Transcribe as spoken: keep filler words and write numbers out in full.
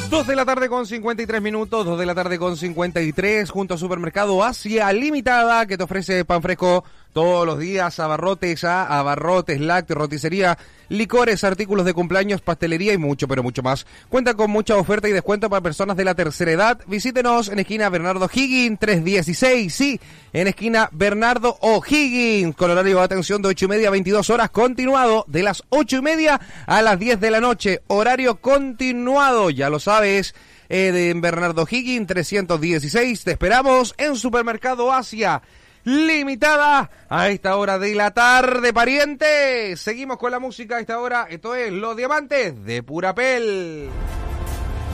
dos de la tarde con cincuenta y tres minutos, dos de la tarde con cincuenta y tres, junto a Supermercado Asia Limitada, que te ofrece pan fresco todos los días, abarrotes a abarrotes, lácteos, roticería, licores, artículos de cumpleaños, pastelería y mucho, pero mucho más. Cuenta con mucha oferta y descuento para personas de la tercera edad. Visítenos en esquina Bernardo Higgins, trescientos dieciséis, sí, en esquina Bernardo O'Higgins, con horario de atención de ocho y media a veintidós horas, continuado de las ocho y media a las diez de la noche, horario continuado, ya lo sabes. Eh, de Bernardo Higgins, trescientos dieciséis, te esperamos en Supermercado Asia Limitada a esta hora de la tarde, parientes. Seguimos con la música a esta hora. Esto es Los Diamantes de Purapel.